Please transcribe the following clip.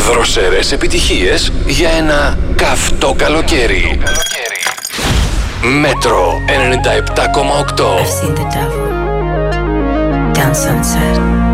Δροσερές επιτυχίες για ένα καυτό καλοκαίρι. Μέτρο 97,8. I've seen the devil down sunset.